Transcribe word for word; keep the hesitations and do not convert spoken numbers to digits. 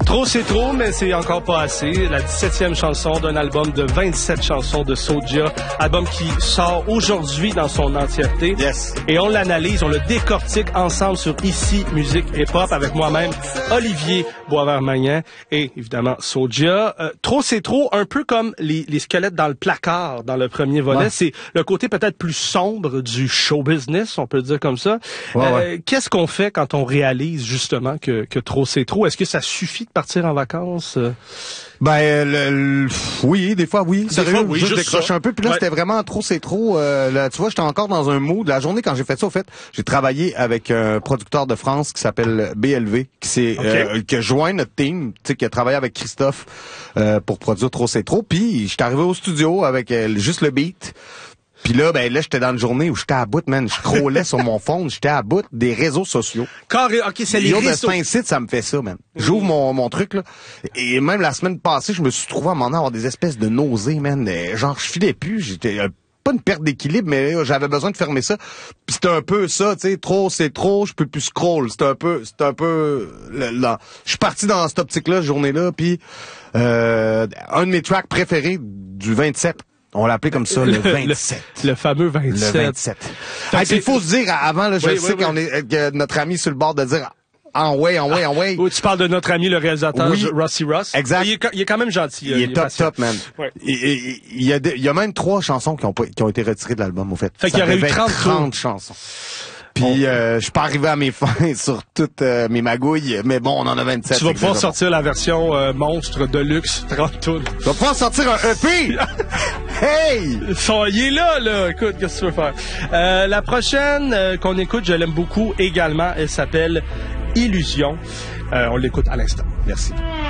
Trop c'est trop, mais c'est encore pas assez. La dix-septième chanson d'un album de vingt-sept chansons de Soulja. Album qui sort aujourd'hui dans son entièreté. Yes. Et on l'analyse, on le décortique ensemble sur Ici Musique Hip Hop avec moi-même, Olivier Boisvert-Magnan et évidemment Soulja. Euh, trop c'est trop, un peu comme les, les squelettes dans le placard dans le premier volet. Ouais. C'est le côté peut-être plus sombre du show business, on peut le dire comme ça. Ouais, euh, ouais. Qu'est-ce qu'on fait quand on réalise justement que, que trop c'est trop? Est-ce que ça suffit de partir en vacances? Ben, le, le, oui, des fois, oui. Des Sérieux, fois, oui, juste, juste décroche ça. un peu. Puis là, Ouais. c'était vraiment trop, c'est trop. Euh, là, tu vois, j'étais encore dans un mood. La journée, quand j'ai fait ça, au fait, j'ai travaillé avec un producteur de France qui s'appelle B L V, qui s'est, Okay. euh, qui a joint notre team, tu sais, qui a travaillé avec Christophe euh, pour produire Trop c'est trop. Puis, j'étais arrivé au studio avec euh, juste le beat. Puis là, ben là, j'étais dans une journée où j'étais à bout, man. Je scrollais sur mon phone, j'étais à bout des réseaux sociaux. Carré, ok, c'est les Yo, de réseaux. Saint-Cyr, ça me fait ça, man. J'ouvre mon, mon truc, là. Et même la semaine passée, je me suis trouvé à m'en avoir des espèces de nausées, man. Et genre, je filais plus. J'étais euh, pas une perte d'équilibre, mais euh, j'avais besoin de fermer ça. Puis c'était un peu ça, tu sais. Trop, c'est trop, je peux plus scroll. C'était un peu, c'était un peu... le- là. Je suis parti dans cette optique-là, cette journée-là, puis euh, un de mes tracks préférés du vingt-sept, on l'a appelé comme ça, le vingt-sept. Le, le fameux Le vingt-sept. vingt-sept. Hey, puis il faut se dire, avant, là, je Oui, sais oui, qu'on oui. est, que notre ami sur le bord de dire, en way, en way, en way. Oh, tu parles de notre ami le réalisateur Oui. Rusty Ross. Exact. Il est, il est quand même gentil. Il est top, patient. top, man. Ouais. Il, il- il y a des- il y a même trois chansons qui ont, pas- qui ont été retirées de l'album, au fait. Fait qu'il y Ça aurait eu devait être trente trente chansons. Puis, euh, je suis pas arrivé à mes fins sur toutes euh, mes magouilles, mais bon, on en a vingt-sept. Tu vas fait que pouvoir c'est sortir la version euh, monstre de luxe trente tonnes. bon. Tu vas pouvoir sortir un E P! Hey! Son- Il est là, là. Écoute, qu'est-ce que tu veux faire? Euh, la prochaine euh, qu'on écoute, je l'aime beaucoup également. Elle s'appelle Illusion. Euh, on l'écoute à l'instant. Merci.